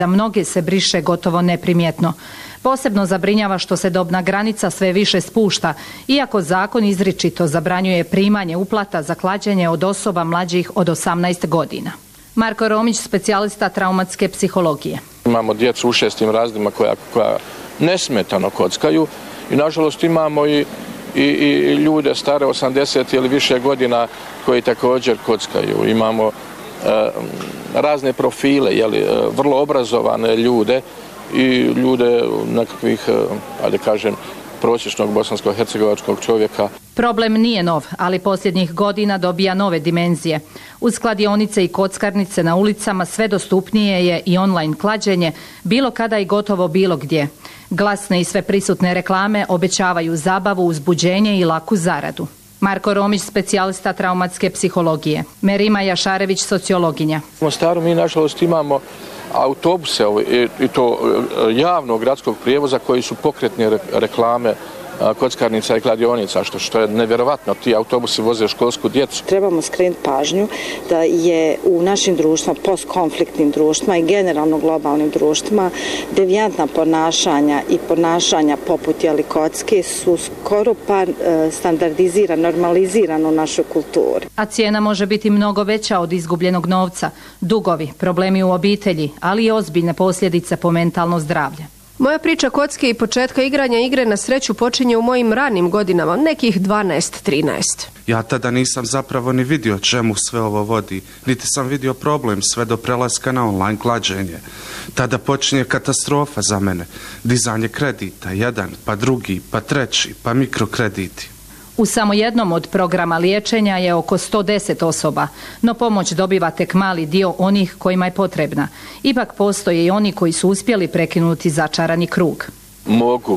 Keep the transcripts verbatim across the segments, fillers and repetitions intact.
Za mnoge se briše gotovo neprimjetno. Posebno zabrinjava što se dobna granica sve više spušta, iako zakon izričito zabranjuje primanje uplata za klađenje od osoba mlađih od osamnaest godina. Marko Romić, specijalista traumatske psihologije. Imamo djecu u šestim razredima koja, koja nesmetano kockaju i nažalost imamo i, i, i ljude stare osamdeset ili više godina koji također kockaju. Imamo e, razne profile, jeli, vrlo obrazovane ljude i ljude nekakvih, ajde kažem, prosječnog bosansko-hercegovačkog čovjeka. Problem nije nov, ali posljednjih godina dobija nove dimenzije. Uz kladionice i kockarnice na ulicama sve dostupnije je i online klađenje, bilo kada i gotovo bilo gdje. Glasne i sve prisutne reklame obećavaju zabavu, uzbuđenje i laku zaradu. Marko Romić, specijalista traumatske psihologije. Merima Jašarević, sociologinja. U Mostaru mi nažalost imamo autobuse i to javnog gradskog prijevoza koji su pokretne reklame kockarnica i kladionica, što, što je nevjerovatno. Ti autobusi voze školsku djecu. Trebamo skrenuti pažnju da je u našim društvima, postkonfliktnim društvima i generalno globalnim društvima devijantna ponašanja i ponašanja poput jeli kocke su skoro pa standardizirano, normalizirano u našoj kulturi. A cijena može biti mnogo veća od izgubljenog novca, dugovi, problemi u obitelji, ali i ozbiljne posljedice po mentalno zdravlje. Moja priča kocke i početka igranja igre na sreću počinje u mojim ranim godinama, nekih dvanaest trinaest. Ja tada nisam zapravo ni vidio čemu sve ovo vodi, niti sam vidio problem sve do prelaska na online klađenje. Tada počinje katastrofa za mene, dizanje kredita, jedan, pa drugi, pa treći, pa mikrokrediti. U samo jednom od programa liječenja je oko sto deset osoba, no pomoć dobiva tek mali dio onih kojima je potrebna. Ipak postoje i oni koji su uspjeli prekinuti začarani krug. Mogu,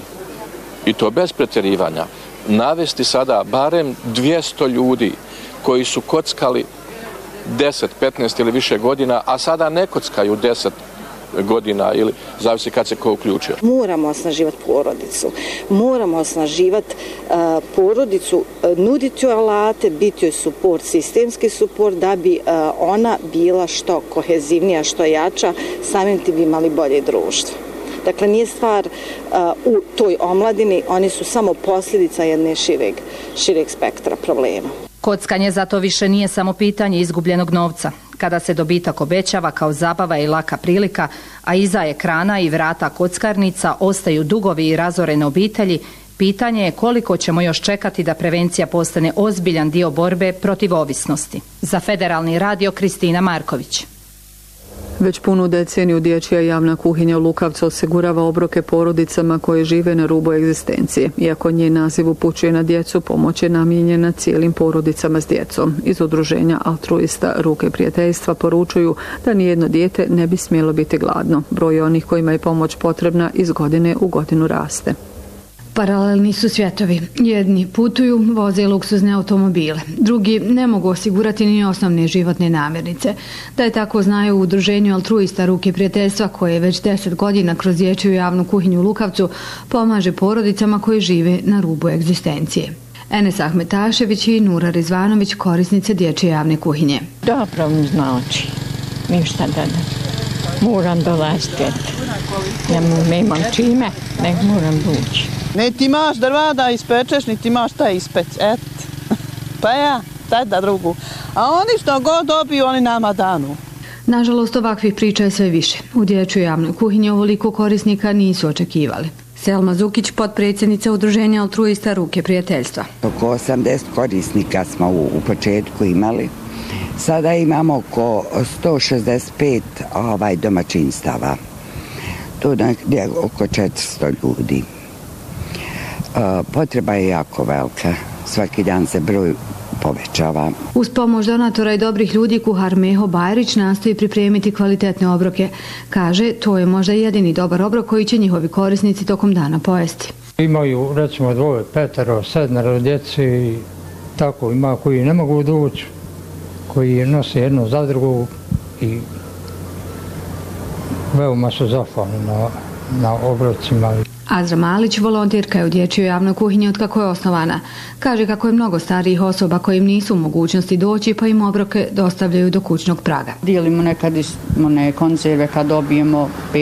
i to bez pretjerivanja, navesti sada barem dvjesto ljudi koji su kockali deset, petnaest ili više godina, a sada ne kockaju deset godina ili zavisi kad se ko uključio. Moramo osnaživati porodicu, moramo osnaživati uh, porodicu, uh, nuditi joj alate, biti joj suport, sistemski suport da bi uh, ona bila što kohezivnija, što jača, samim tim bi imali bolje društvo. Dakle, nije stvar uh, u toj omladini, oni su samo posljedica jedne šireg, šireg spektra problema. Kockanje zato više nije samo pitanje izgubljenog novca. Kada se dobitak obećava kao zabava i laka prilika, a iza ekrana i vrata kockarnica ostaju dugovi i razorene obitelji, pitanje je koliko ćemo još čekati da prevencija postane ozbiljan dio borbe protiv ovisnosti. Za Federalni radio Kristina Marković. Već punu deceniju dječja javna kuhinja u Lukavcu osigurava obroke porodicama koje žive na rubu egzistencije. Iako njen naziv upućuje na djecu, pomoć je namijenjena cijelim porodicama s djecom. Iz udruženja altruista Ruke prijateljstva poručuju da nijedno dijete ne bi smjelo biti gladno. Broj onih kojima je pomoć potrebna iz godine u godinu raste. Paralelni su svjetovi. Jedni putuju, voze luksuzne automobile. Drugi ne mogu osigurati ni osnovne životne namirnice. Da je tako znaju u udruženju altruista Ruke prijateljstva koje već deset godina kroz dječju javnu kuhinju u Lukavcu pomaže porodicama koje žive na rubu egzistencije. Enes Ahmetašević i Nura Rizvanović korisnice dječje javne kuhinje. Dobro mi znači. Ništa da ne. Moram dolaziti. Nemam čime, nek moram doći. Niti imaš drva da ispečeš, niti imaš taj ispeć. Et. Pa ja, taj da drugu. A oni što god dobiju, oni nama danu. Nažalost, ovakvih priča je sve više. U dječjoj javnoj kuhinji ovoliko korisnika nisu očekivali. Selma Zukić, potpredsjednica udruženja altruista Ruke prijateljstva. Oko osamdeset korisnika smo u, u početku imali. Sada imamo oko sto šezdeset pet ovaj, domaćinstava. To je oko četiristo ljudi. Potreba je jako velika. Svaki dan se broj povećava. Uz pomoć donatora i dobrih ljudi kuhar Meho Bajrić nastoji pripremiti kvalitetne obroke. Kaže, to je možda jedini dobar obrok koji će njihovi korisnici tokom dana pojesti. Imaju recimo dvoje, petero, sedmero djeci i tako ima koji ne mogu doći, koji nose jednu za drugu i veoma su zahvalni na, na obrocima. Azra Malić, volontirka je u dječjoj javnoj kuhinji od kako je osnovana. Kaže kako je mnogo starijih osoba koji im nisu u mogućnosti doći pa im obroke dostavljaju do kućnog praga. Dijelimo nekad one konzerve kad dobijemo